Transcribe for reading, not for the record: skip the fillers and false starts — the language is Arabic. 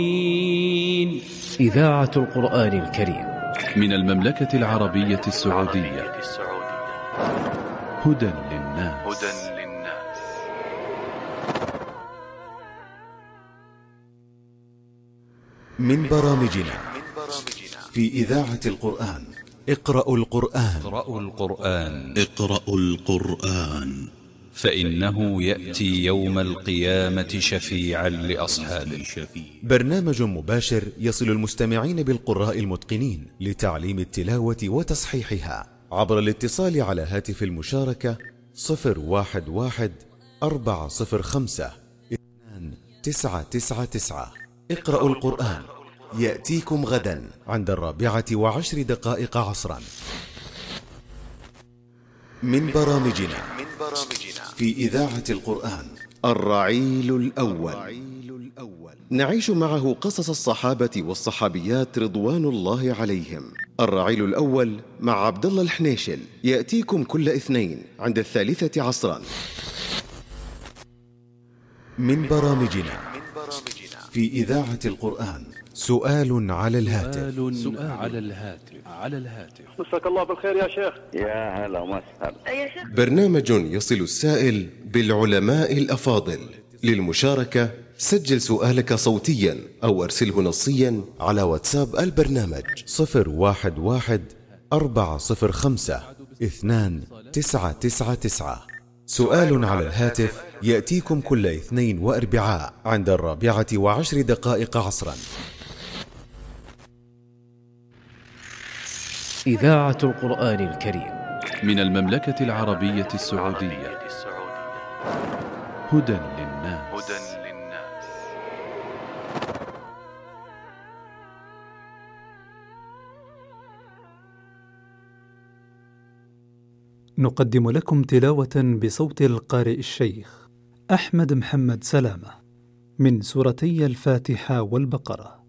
إذاعة القرآن الكريم من المملكة العربية السعودية. هدى للناس. من برامجنا في إذاعة القرآن. اقرأوا القرآن فإنه يأتي يوم القيامة شفيعا لأصحابه. برنامج مباشر يصل المستمعين بالقراء المتقنين لتعليم التلاوة وتصحيحها عبر الاتصال على هاتف المشاركة 011-405-2999. اقرأوا القرآن يأتيكم غدا عند 4:10 عصرا. من برامجنا في إذاعة القرآن الرعيل الأول، نعيش معه قصص الصحابة والصحابيات رضوان الله عليهم. الرعيل الأول مع عبد الله الحنيشل يأتيكم كل اثنين عند 3 عصرا. من برامجنا في إذاعة القرآن سؤال على الهاتف. مساك الله بالخير يا شيخ. يا هلا ومسهلا. يا شيخ، برنامج يصل السائل بالعلماء الأفاضل. للمشاركة سجل سؤالك صوتيا أو أرسله نصيا على واتساب البرنامج 011-405-2999. سؤال على الهاتف يأتيكم كل اثنين وأربعاء عند 4:10 عصرا. إذاعة القرآن الكريم من المملكة العربية السعودية. هدى للناس. نقدم لكم تلاوة بصوت القارئ الشيخ أحمد محمد سلامة من سورتي الفاتحة والبقرة.